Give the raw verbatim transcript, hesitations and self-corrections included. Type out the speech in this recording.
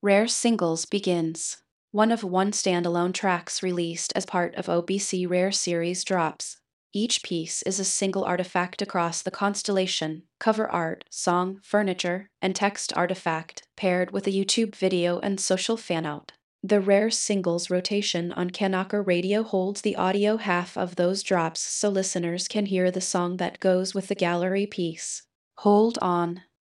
Rare Singles begins. One of one standalone tracks released as part of O B C Rare Series drops. Each piece is a single artifact across the constellation: cover art, song, furniture, and text artifact, paired with a YouTube video and social fanout. The Rare Singles rotation on Kanaka Radio holds the audio half of those drops so listeners can hear the song that goes with the gallery piece. Hold on.